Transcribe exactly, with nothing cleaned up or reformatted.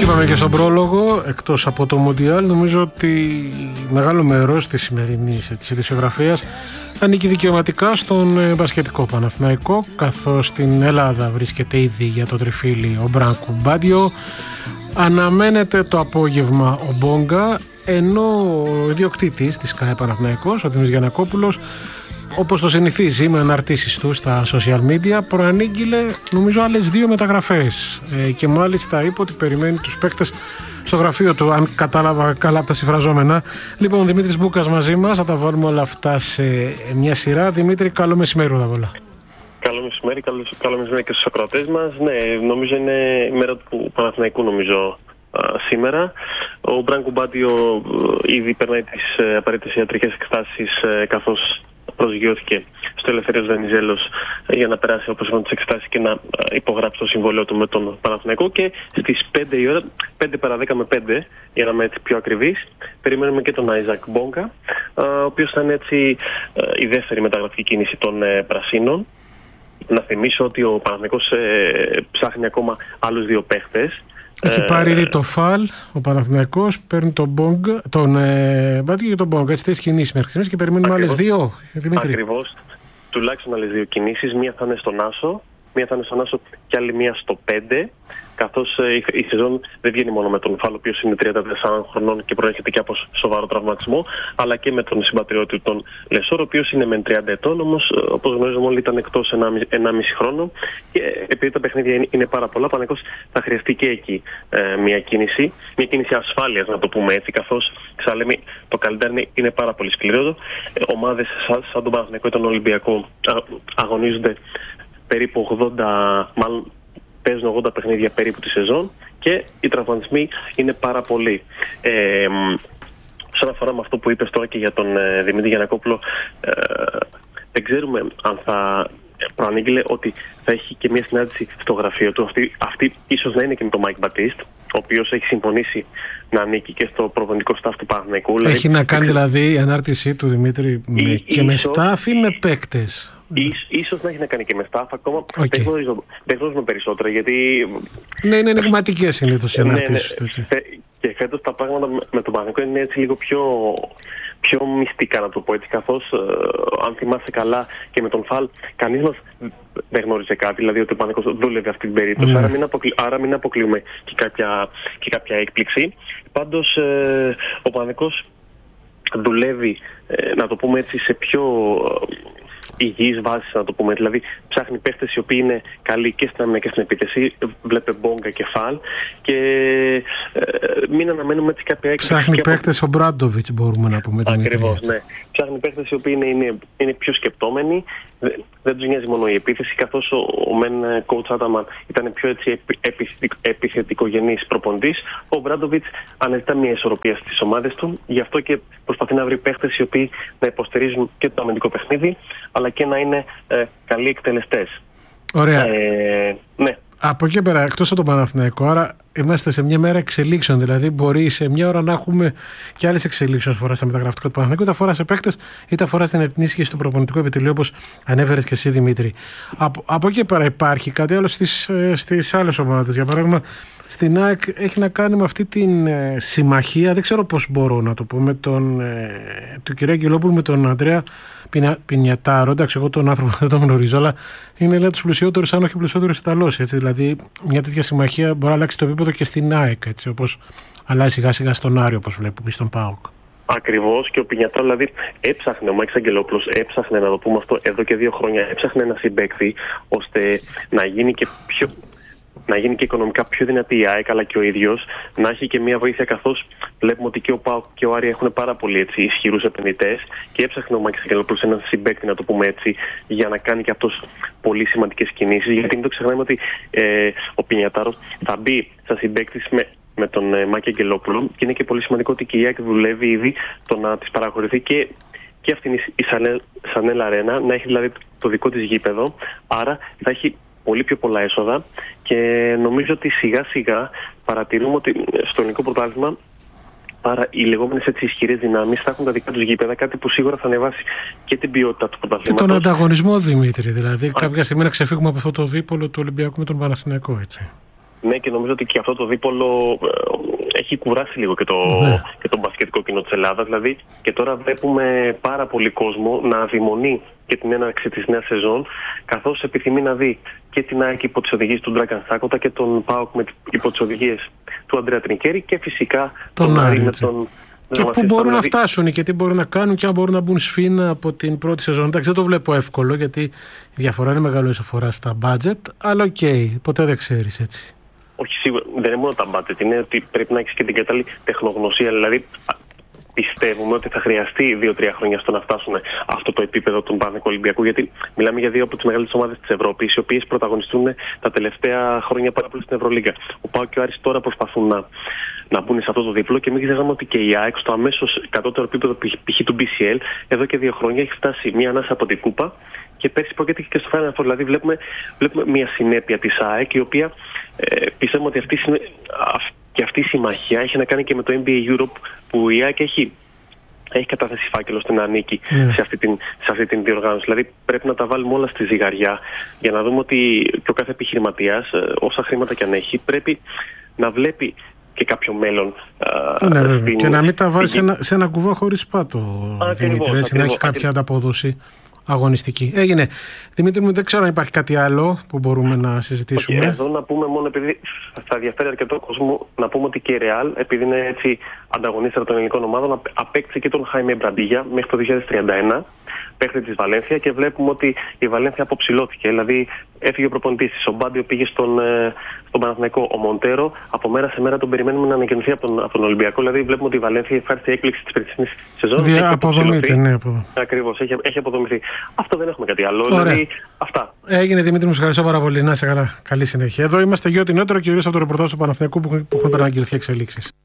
Και είπαμε και στον πρόλογο, εκτός από το Μοντιάλ, νομίζω ότι μεγάλο μέρος της σημερινής ειδησιογραφίας ανήκει δικαιωματικά στον μπασκετικό Παναθηναϊκό, καθώς στην Ελλάδα βρίσκεται ήδη για το τριφύλι ο Μπράνκο Μπάντιο. Αναμένεται το απόγευμα ο Μπόγκα, ενώ ο ιδιοκτήτης της ΚΑΕ Παναθηναϊκός, ο Δημήτρης Γιαννακόπουλος, όπως το συνηθίζει με αναρτήσεις του στα social media, προανήγγειλε νομίζω άλλες δύο μεταγραφές ε, και μάλιστα είπε ότι περιμένει τους παίκτες στο γραφείο του, αν κατάλαβα καλά από τα συμφραζόμενα. Λοιπόν, ο Δημήτρης Μπούκας μαζί μας, θα τα βάλουμε όλα αυτά σε μια σειρά. Δημήτρη, καλό μεσημέρι όλα πολλά. Καλό μεσημέρι, καλό, καλό μεσημέρι και στους ακροατές μας. Ναι, νομίζω είναι η μέρα του Παναθηναϊκού νομίζω α, σήμερα. Ο Μπράνκο Μπάντιο ήδη περνάει τις ε, απαραίτητες ιατρικές εξετάσεις ε, καθώς προσγειώθηκε στο Ελευθέριος Βενιζέλος για να περάσει όπως είπαμε τις εξετάσεις και να υπογράψει το συμβόλαιο του με τον Παναθηναϊκό, και στις πέντε η ώρα, πέντε παρά δέκα με πέντε για να είμαι έτσι πιο ακριβής, περιμένουμε και τον Άιζακ Μπόγκα, ο οποίος θα είναι έτσι η δεύτερη μεταγραφική κίνηση των Πρασίνων. Να θυμίσω ότι ο Παναθηναϊκός ψάχνει ακόμα άλλους δύο παίχτες. Έχει πάρει ήδη το Φαλ, ο Παναθηναϊκός, παίρνει τον Μπόγκα, τον ε, Μπάτιο και τον Μπόγκα. Έτσι τρεις κινήσεις μέχρι στιγμής και περιμένουμε άλλες δύο, Δημήτρη. Ακριβώς, τουλάχιστον άλλες δύο κινήσεις. Μία θα είναι στον Άσο, μία θα είναι στον Άσο και άλλη μία στο πέντε. Καθώς ε, η, η σεζόν δεν βγαίνει μόνο με τον Φαλ, ο οποίος είναι τριάντα τεσσάρων χρονών και προέρχεται και από σοβαρό τραυματισμό, αλλά και με τον συμπατριώτη τον Λεσόρ, ο οποίος είναι μεν τριάντα ετών, όμως όπως γνωρίζουμε όλοι ήταν εκτός ένα μισή χρόνο. Και επειδή τα παιχνίδια είναι, είναι πάρα πολλά, Παναθηναϊκός θα χρειαστεί και εκεί ε, μια κίνηση, μια κίνηση ασφάλειας, να το πούμε έτσι, καθώς ξαλέμε το καλεντάρι είναι πάρα πολύ σκληρό. Ε, ομάδες σαν, σαν τον Παναθηναϊκό ή τον Ολυμπιακό α, αγωνίζονται περίπου ογδόντα, μάλλον παίζουν ογδόντα παιχνίδια περίπου τη σεζόν και οι τραυματισμοί είναι πάρα πολλοί. Ε, Όσον αφορά με αυτό που είπες τώρα και για τον ε, Δημήτρη Γιαννακόπουλο, ε, δεν ξέρουμε αν θα προανήγγειλε ότι θα έχει και μια συνάντηση στο γραφείο του. Αυτή, αυτή ίσως να είναι και με τον Μάικ Μπατίστ, ο οποίος έχει συμφωνήσει να ανήκει και στο προπονητικό staff του Παναθηναϊκού. Έχει δηλαδή, να κάνει δηλαδή η ανάρτησή του, Δημήτρη, με, ή, και ίσως, με staff ή με παίκτες. Ίσως, ίσως να έχει να κάνει και με staff, ακόμα okay. δεν, γνωρίζω, δεν γνωρίζουμε περισσότερα, γιατί... Ναι, είναι ενηγματικές συνήθως οι αναρτήσεις του. Ναι, ναι. Και φέτος τα πράγματα με τον Παναθηναϊκό είναι έτσι λίγο πιο, πιο μυστικά, να το πω έτσι, καθώς ε, αν θυμάσαι καλά και με τον Φαλ, κανείς μας δεν γνώριζε κάτι, δηλαδή ότι ο Παναθηναϊκός δούλευε αυτή την περίπτωση, mm. άρα, μην αποκλει... άρα μην αποκλείουμε και κάποια, και κάποια έκπληξη. Πάντως ε, ο Παναθηναϊκός δουλεύει, ε, να το πούμε έτσι, σε πιο... υγιής βάση, να το πούμε. Δηλαδή, ψάχνει παίχτες οι οποίοι είναι καλοί και στην άμυνα και στην επίθεση. Βλέπε Μπόγκα και Φαλ. Και ε, μην αναμένουμε έτσι κάποια έκπληξη. Ψάχνει παίχτες από... ο Μπράντοβιτς, μπορούμε να πούμε. Ακριβώς, ναι. Ψάχνει παίχτες οι οποίοι είναι, είναι, είναι πιο σκεπτόμενοι. Δεν, δεν τους νοιάζει μόνο η επίθεση, καθώς ο, ο μεν coach Άταμαν ήταν πιο έτσι επιθετικο, επιθετικογενής προπονητής. Ο Μπράντοβιτς αναζητά μια ισορροπία στις ομάδες του. Γι' αυτό και προσπαθεί να βρει παίχτες οι οποίοι να υποστηρίζουν και το αμυντικό παιχνίδι, αλλά και να είναι ε, καλοί εκτελεστές. Ωραία. Ε, ναι. Από εκεί πέρα, εκτός από τον Παναθηναϊκό, άρα είμαστε σε μια μέρα εξελίξεων. Δηλαδή, μπορεί σε μια ώρα να έχουμε και άλλες εξελίξεις όσον αφορά στα μεταγραφικά του Παναθηναϊκού, είτε αφορά σε παίκτες, είτε αφορά στην ενίσχυση του προπονητικού επιτελείου, όπως ανέφερες και εσύ, Δημήτρη. Από, από εκεί πέρα υπάρχει κάτι άλλο στις, στις άλλες ομάδες. Για παράδειγμα, στην ΑΕΚ έχει να κάνει με αυτή την ε, συμμαχία, δεν ξέρω πώς μπορώ να το πω, με τον ε, του κ. Αγγελόπουλου με τον Αντρέα Πινιατάρο. Εντάξει, εγώ τον άνθρωπο δεν τον γνωρίζω, αλλά είναι λέει τους πλουσιότερους, αν όχι πλουσιότερους Ιταλός. Δηλαδή, μια τέτοια συμμαχία μπορεί να αλλάξει το επίπεδο και στην ΑΕΚ, έτσι, όπως αλλάζει σιγά σιγά στον Άριο, όπως βλέπουμε, στον ΠΑΟΚ. Ακριβώς, και ο Πινιατάρο, δηλαδή, έψαχνε, ο Μάκης Αγγελόπουλος έψαχνε, να το πούμε αυτό, εδώ και δύο χρόνια, έψαχνε ένα συμπαίκτη ώστε να γίνει και πιο. να γίνει και οικονομικά πιο δυνατή η ΑΕΚ, αλλά και ο ίδιος να έχει και μια βοήθεια, καθώς βλέπουμε ότι και ο ΠΑΟΚ και ο Άρη έχουν πάρα πολύ έτσι, ισχυρούς επενδυτές, και έψαχνε ο Μάκης Αγγελόπουλος έναν συμπαίκτη, να το πούμε έτσι, για να κάνει και αυτός πολύ σημαντικές κινήσεις. Γιατί μην το ξεχνάμε ότι ε, ο Πινιατάρος θα μπει σαν συμπαίκτης με, με τον ε, Μάκη Αγγελόπουλο, και είναι και πολύ σημαντικό ότι και η ΑΕΚ δουλεύει ήδη το να της παραχωρηθεί και, και αυτή η Σανέλ Αρένα, να έχει δηλαδή το δικό της γήπεδο, άρα θα έχει πολύ πιο πολλά έσοδα, και νομίζω ότι σιγά σιγά παρατηρούμε ότι στο ελληνικό πρωτάθλημα άρα οι λεγόμενες έτσι ισχυρές δυνάμεις θα έχουν τα δικά τους γήπεδα, κάτι που σίγουρα θα ανεβάσει και την ποιότητα του πρωταθλήματος. Και τον ανταγωνισμό, Δημήτρη, δηλαδή. Α. Κάποια στιγμή να ξεφύγουμε από αυτό το δίπολο του Ολυμπιακού με τον Παναθηναϊκό, έτσι. Ναι, και νομίζω ότι και αυτό το δίπολο ε, έχει κουράσει λίγο και το, ναι. και το μπασκετικό κοινό της Ελλάδας. Δηλαδή, και τώρα βλέπουμε πάρα πολύ κόσμο να αδειμονεί και την έναρξη της νέας σεζόν, καθώς επιθυμεί να δει και την ΑΕΚ υπό τις οδηγίες του Ντράγκαν Σάκοτα και τον ΠΑΟΚ υπό τις οδηγίες του Αντρέα Τρινκέρη και φυσικά τον Άρη με τον. Και πού μπορούν δηλαδή... να φτάσουν και τι μπορούν να κάνουν και αν μπορούν να μπουν σφήνα από την πρώτη σεζόν. Εντάξει, δεν το βλέπω εύκολο γιατί η διαφορά είναι μεγάλη όσο αφορά στα budget, αλλά οκ, okay, ποτέ δεν ξέρεις έτσι. Όχι, σίγουρα δεν είναι μόνο τα budget, είναι ότι πρέπει να έχεις και την κατάλληλη τεχνογνωσία. Δηλαδή, πιστεύουμε ότι θα χρειαστεί δύο τρία χρόνια στο να φτάσουν αυτό το επίπεδο του Παναθηναϊκού Ολυμπιακού, γιατί μιλάμε για δύο από τις μεγάλες ομάδες της Ευρώπης, οι οποίες πρωταγωνιστούν τα τελευταία χρόνια πάρα πολύ στην Ευρωλίγκα. Ο ΠΑΟΚ και ο Άρης τώρα προσπαθούν να, να μπουν σε αυτό το δίπλο και μην ξεχνάμε ότι και η ΑΕΚ στο αμέσως κατώτερο επίπεδο π.χ. του μπι σι ελ εδώ και δύο χρόνια έχει φτάσει μία ανάσα από την Κούπα και πέρσι πρόκειται και στο Final Four. Δηλαδή βλέπουμε, βλέπουμε μία συνέπεια της ΑΕΚ, η οποία ε, πιστεύουμε ότι αυτή, και αυτή η συμμαχία έχει να κάνει και με το N B A Europe, που η ΑΕΚ έχει, έχει καταθέσει φάκελο στην ανήκει yeah. σε, αυτή την, σε αυτή την διοργάνωση. Δηλαδή πρέπει να τα βάλουμε όλα στη ζυγαριά για να δούμε ότι και ο κάθε επιχειρηματίας, όσα χρήματα και αν έχει, πρέπει να βλέπει και κάποιο μέλλον. Ναι, α, στην, και να μην τα βάζει στην... σε, σε ένα κουβά χωρίς πάτο, Δημήτρη, έτσι, να έχει κάποια ανταπόδοση αγωνιστική. Έγινε. Δημήτρη μου, δεν ξέρω αν υπάρχει κάτι άλλο που μπορούμε να συζητήσουμε. Okay, εδώ να πούμε μόνο, επειδή θα ενδιαφέρει αρκετό κόσμο, να πούμε ότι και η Real, επειδή είναι έτσι ανταγωνίστρια των ελληνικών ομάδων, απέκτησε και τον Χάιμε Μπραντίγια μέχρι το δύο χιλιάδες τριάντα ένα, παίχτη της Βαλένθια, και βλέπουμε ότι η Βαλένθια αποψηλώθηκε. Δηλαδή έφυγε ο προπονητής της, ο Μπάντιο πήγε στον, στον Παναθηναϊκό, ο Μοντέρο από μέρα σε μέρα τον περιμένουμε να ανακοινωθεί από τον, από τον Ολυμπιακό. Δηλαδή βλέπουμε ότι η Βαλένθια ευχάριστη έκπληξη της περσινής σεζόν. Δια, αποδομείται, ναι. Ακριβώς, έχει, έχει αποδομηθεί. Αυτό δεν έχουμε κάτι άλλο. Δηλαδή, αυτά. Έγινε, Δημήτρη, μου ευχαριστώ πάρα πολύ. Να είσαι καλά. Καλή συνέχεια. Εδώ είμαστε για ό,τι νεότερο, κυρίως από το ρεπορτάζ του Παναθηναϊκού που έχουν παραγγελθεί εξελίξεις.